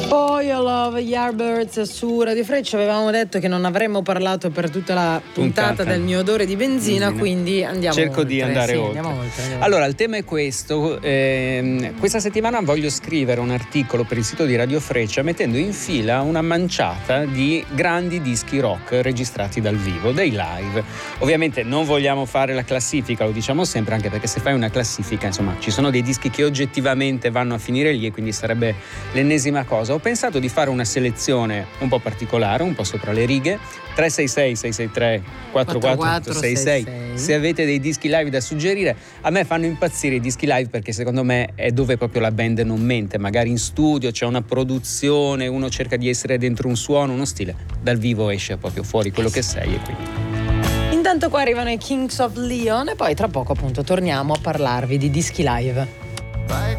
Oh, io love Yardbirds su Radio Freccia. Avevamo detto che non avremmo parlato per tutta la puntata del mio odore di benzina, quindi andiamo Cerco oltre. di andare oltre. Andiamo oltre. Allora, il tema è questo. Questa settimana voglio scrivere un articolo per il sito di Radio Freccia mettendo in fila una manciata di grandi dischi rock registrati dal vivo, dei live. Ovviamente non vogliamo fare la classifica, lo diciamo sempre, anche perché se fai una classifica, insomma, ci sono dei dischi che oggettivamente vanno a finire lì e quindi sarebbe l'ennesima cosa. Ho pensato di fare una selezione un po' particolare, un po' sopra le righe. 366-663-44866. Se avete dei dischi live da suggerire. A me fanno impazzire i dischi live perché secondo me è dove proprio la band non mente. Magari in studio c'è una produzione, uno cerca di essere dentro un suono, uno stile. Dal vivo esce proprio fuori quello che sei, e quindi. Intanto qua arrivano i Kings of Leon e poi tra poco appunto torniamo a parlarvi di dischi live.